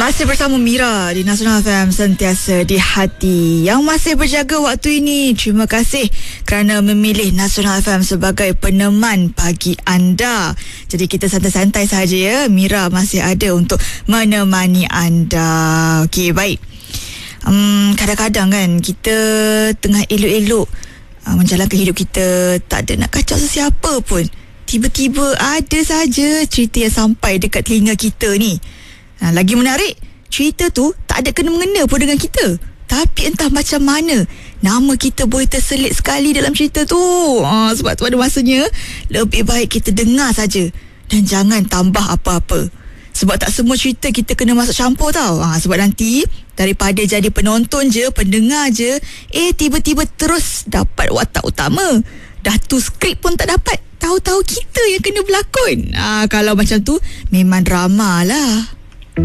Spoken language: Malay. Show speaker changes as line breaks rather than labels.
Masih bersama Mira di Nasional FM, sentiasa di hati. Yang masih berjaga waktu ini, terima kasih kerana memilih Nasional FM sebagai peneman pagi anda. Jadi kita santai-santai saja ya. Mira masih ada untuk menemani anda. Okey, baik. Kadang-kadang kan kita tengah elok-elok menjalankan hidup kita, tak ada nak kacau sesiapa pun, tiba-tiba ada saja cerita yang sampai dekat telinga kita ni. Lagi menarik, cerita tu tak ada kena-mengena pun dengan kita, tapi entah macam mana nama kita boleh terselit sekali dalam cerita tu. Sebab tu pada masanya lebih baik kita dengar saja dan jangan tambah apa-apa. Sebab tak semua cerita kita kena masuk campur tau. Sebab nanti daripada jadi penonton je, pendengar je, tiba-tiba terus dapat watak utama. Dah tu skrip pun tak dapat, tahu-tahu kita yang kena berlakon. Kalau macam tu memang drama lah.